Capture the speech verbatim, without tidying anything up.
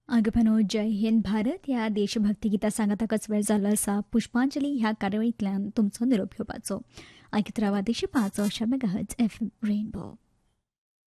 अगपनो जय हिंद भारत ह्या देशभक्ती गीता सांगताकच वेळ जालो आसा. पुष्पांजली ह्या कार्यावळींतल्यान तुमचो निरोप घेवपाचो. आयकत रावा देशे पांच अशा मेगाहर्ट्ज एफ एम रेनबो.